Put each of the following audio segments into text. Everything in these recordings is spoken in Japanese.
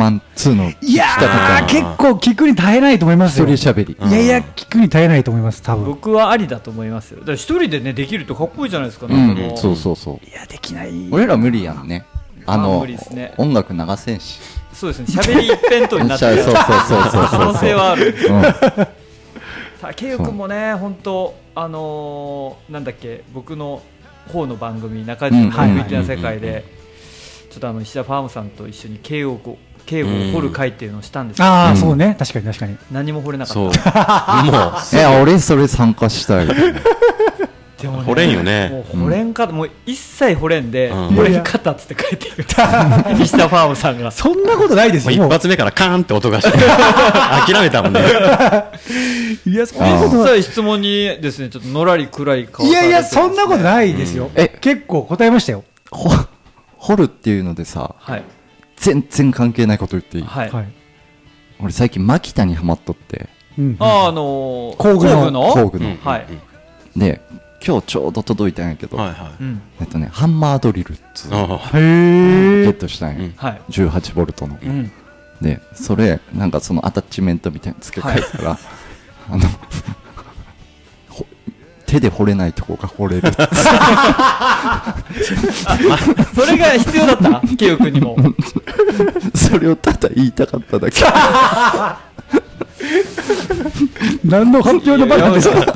マン2のいやー結構聞くに耐えないと思いますよ。 一人喋り。 いやいや聞くに耐えないと思います。多分僕はありだと思いますよ。だから一人でねできるとかっこいいじゃないですか。 そうそうそう。 いやできない。 俺ら無理やんね。 無理ですね。 音楽流せんし。 そうですね。喋り一辺倒になってる可能性はある。さあ、ケイヨ君もね、本当なんだっけ、僕の方の番組中地の雰囲気な世界で、ちょっと石田ファームさんと一緒にケイヨを掘る会っていうのをしたんですけど、 ああそうね、確かに確かに。 何も掘れなかった。 もういや俺それ参加したい。 でもね、 掘れんよね。 もう掘れんか、もう一切掘れんで、掘れんかったっつって帰ってきた石田ファームさんが。 そんなことないですよ。 一発目からカーンって音がして諦めたもんね。 いやそんなことない。質問にですね、ちょっとのらりくらい顔されて。 いやいやそんなことないですよ。結構答えましたよ。 掘るっていうのでさ、 はい、 全然関係ないこと言っていい？ はい、 俺最近マキタにハマっとって。 工具の、 はい。で今日ちょうど届いたんやけど、ハンマードリルっつうのゲットしたんや。18ボルトの。でそれなんかそのアタッチメントみたいに付け替えたら、手で掘れないとこが掘れる。 それが必要だったケイヨ君にも。 それをただ言いたかっただけ。 何の発表の場なんですか。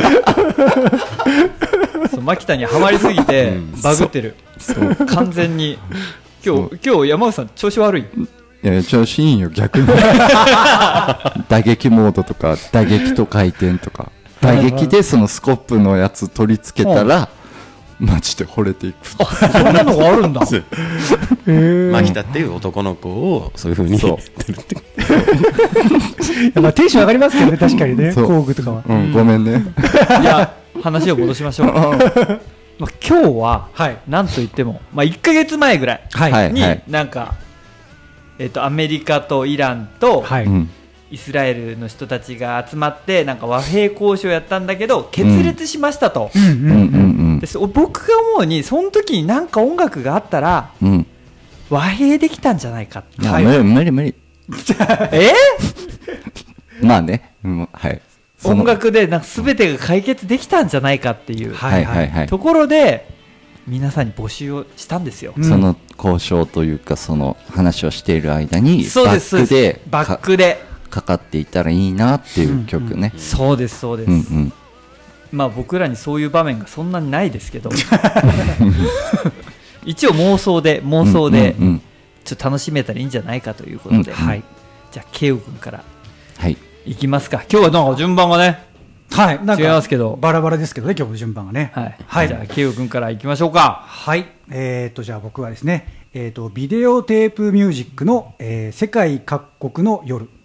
マキタにはまりすぎてバグってる。完全に今日山口さん調子悪い。 いや調子いいよ逆に。打撃モードとか打撃と回転とか、打撃でそのスコップのやつ取り付けたらマジで惚れていく。 そんなのがあるんだ。 マキタっていう男の子をそういう風に言ってるって。 まあテンション上がりますけどね、確かにね、工具とかは。 ごめんね。 いや話を戻しましょう。まあ今日はなんといってもまあ1ヶ月前ぐらいになんかアメリカとイランとイスラエルの人たちが集まってなんか和平交渉をやったんだけど決裂しましたと。僕が思うにその時になんか音楽があったら和平できたんじゃないかって。 無理。まあね、はい。 音楽でなんか全てが解決できたんじゃないかっていうところで皆さんに募集をしたんですよ。 その交渉というかその話をしている間にバックでかかっていたらいいなっていう曲ね。 そうです。まあ僕らにそういう場面がそんなにないですけど一応妄想でちょっと楽しめたらいいんじゃないかということで、じゃあケイヨ君からいきますか。今日はなんか順番がね違いますけどバラバラですけどね、今日の順番がね。 じゃあケイヨ君からいきましょうか。 じゃあ僕はですねビデオテープミュージックの世界各国の夜